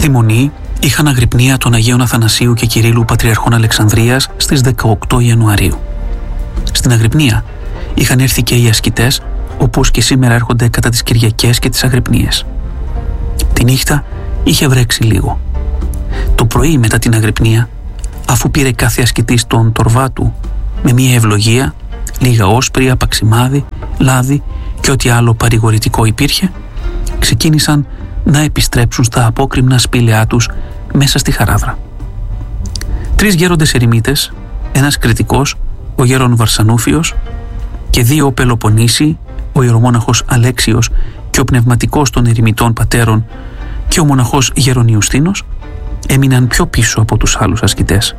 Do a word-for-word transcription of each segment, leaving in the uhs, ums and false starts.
Αδειμονή είχαν αγρυπνία των Αγίων Αθανασίου και Κυρίλλου Πατριαρχών Αλεξανδρίας στις δεκαοκτώ Ιανουαρίου. Στην αγρυπνία είχαν έρθει και οι ασκητές, όπως και σήμερα έρχονται κατά τις Κυριακές και τις αγρυπνίες. Τη νύχτα είχε βρέξει λίγο. Το πρωί μετά την αγρυπνία, αφού πήρε κάθε ασκητής τον τορβά του με μία ευλογία, λίγα όσπρια, παξιμάδι, λάδι και ό,τι άλλο παρηγορητικό υπήρχε, ξεκίνησαν να επιστρέψουν στα απόκρημνα σπήλαιά τους μέσα στη Χαράδρα. Τρεις γέροντες ερημίτες, ένας κριτικός, ο γέρον Βαρσανούφιος, και δύο Πελοποννήσιοι, ο ιερομόναχος Αλέξιος και ο πνευματικός των ερημιτών πατέρων και ο μοναχός γέρον Ιουστίνος, έμειναν πιο πίσω από τους άλλους ασκητές.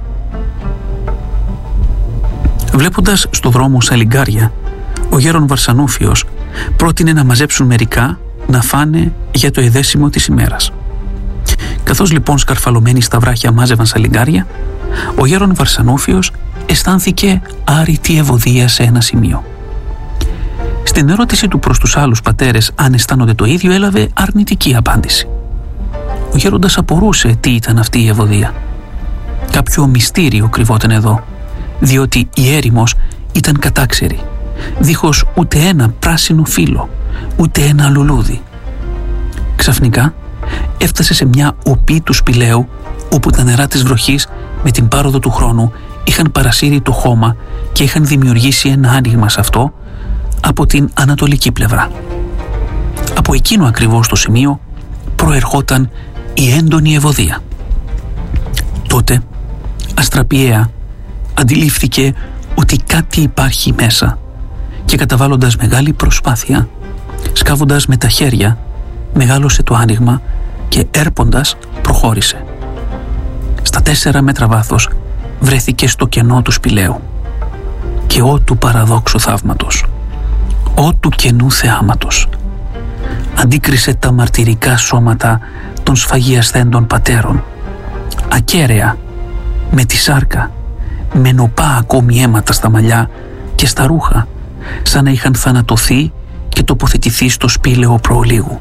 Βλέποντας στο δρόμο σαλιγκάρια, ο γέρον Βαρσανούφιος πρότεινε να μαζέψουν μερικά να φάνε για το εδέσιμο της ημέρας. Καθώς λοιπόν σκαρφαλωμένοι στα βράχια μάζευαν σαλιγκάρια, ο γέρον Βαρσανούφιος αισθάνθηκε άρρητη ευωδία σε ένα σημείο. Στην ερώτηση του προς τους άλλους πατέρες αν αισθάνονται το ίδιο, έλαβε αρνητική απάντηση. Ο γέροντας απορούσε τι ήταν αυτή η ευωδία. Κάποιο μυστήριο κρυβόταν εδώ, διότι η έρημος ήταν κατάξερη, δίχως ούτε ένα πράσινο φύλλο, ούτε ένα λουλούδι. Ξαφνικά έφτασε σε μια οπή του σπηλαίου, όπου τα νερά της βροχής με την πάροδο του χρόνου είχαν παρασύρει το χώμα και είχαν δημιουργήσει ένα άνοιγμα σε αυτό από την ανατολική πλευρά. Από εκείνο ακριβώς το σημείο προερχόταν η έντονη ευωδία. Τότε, αστραπιαία, αντιλήφθηκε ότι κάτι υπάρχει μέσα και καταβάλλοντας μεγάλη προσπάθεια, σκάβοντας με τα χέρια, μεγάλωσε το άνοιγμα και έρποντας προχώρησε. Στα τέσσερα μέτρα βάθος βρέθηκε στο κενό του σπηλαίου. Και ό του παραδόξου θαύματος, ό του καινού θεάματος, αντίκρισε τα μαρτυρικά σώματα των σφαγιασθέντων πατέρων, ακέραια, με τη σάρκα, με νοπά ακόμη αίματα στα μαλλιά και στα ρούχα, σαν να είχαν θανατωθεί και τοποθετηθεί στο σπήλαιο προολίγου.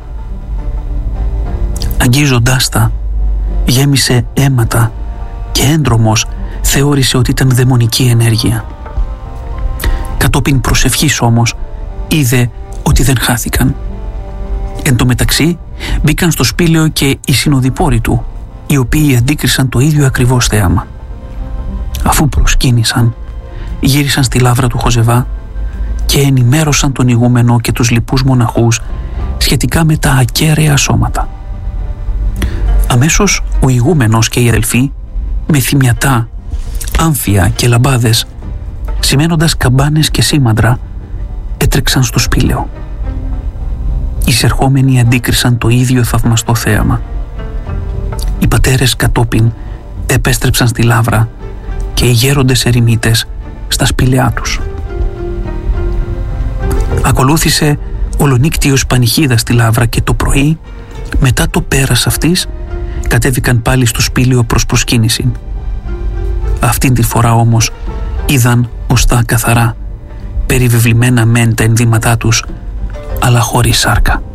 Αγγίζοντάς τα, γέμισε αίματα και έντρομος θεώρησε ότι ήταν δαιμονική ενέργεια. Κατόπιν προσευχής όμως είδε ότι δεν χάθηκαν. Εν τω μεταξύ μπήκαν στο σπήλαιο και οι συνοδοιπόροι του, οι οποίοι αντίκρισαν το ίδιο ακριβώς θέαμα. Αφού προσκύνησαν, γύρισαν στη λάβρα του Χωζεβά και ενημέρωσαν τον ηγούμενο και τους λοιπούς μοναχούς σχετικά με τα ακέραια σώματα. Αμέσως ο ηγούμενος και οι αδελφοί, με θυμιατά, άμφια και λαμπάδες, σημαίνοντας καμπάνες και σήμαντρα, έτρεξαν στο σπήλαιο. Οι εισερχόμενοι αντίκρισαν το ίδιο θαυμαστό θέαμα. Οι πατέρες κατόπιν επέστρεψαν στη λάβρα και οι γέροντες ερημίτες στα σπήλαιά τους. Ακολούθησε ολονύκτιος πανηχίδα στη λάβρα και το πρωί, μετά το πέρας αυτής, κατέβηκαν πάλι στο σπήλαιο προς προσκύνηση. Αυτήν τη φορά όμως είδαν οστά καθαρά, περιβεβλημένα μεν τα ενδύματά τους, αλλά χωρίς σάρκα.